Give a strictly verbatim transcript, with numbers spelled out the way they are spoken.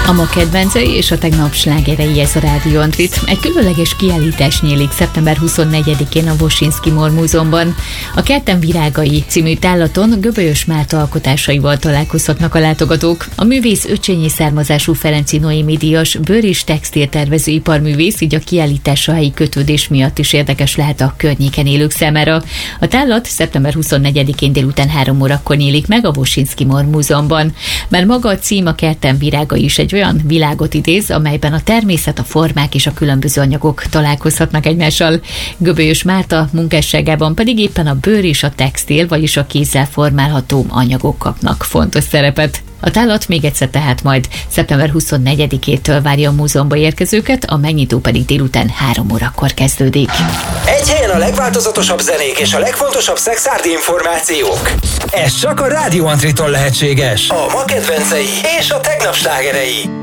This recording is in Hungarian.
A ma kedvencei és a tegnap slágerei, ez a Rádió Antrit. Egy különleges kiállítás nyílik szeptember huszonnegyedikén a Woszyński Mall Múzeumban. A Kertem virágai című tállaton Göbölyös Márta alkotásaival találkozhatnak a látogatók. A művész öcsényi származású Ferenczy Noémi díjas bőr- és textiltervező iparművész, így a kiállítása helyi kötődés miatt is érdekes lehet a környéken élők számára. A tállat szeptember huszonnegyedikén délután három órakor nyílik meg a Woszyński Mall Múzeumban. Mert maga a cím, a Kertem virágai is egy olyan világot idéz, amelyben a természet, a formák és a különböző anyagok találkozhatnak egymással. Göbölyös Márta munkásságában pedig éppen a bőr és a textil, vagyis a kézzel formálható anyagok kapnak fontos szerepet. A tállat még egyszer tehát majd szeptember huszonnegyedikétől várja a múzeumba érkezőket, a megnyitó pedig délután három órakor kezdődik. Egy helyen a legváltozatosabb zenék és a legfontosabb szexárdi információk. Ez csak a Rádió Antritól lehetséges. A ma kedvencei és a tegnap slágerei.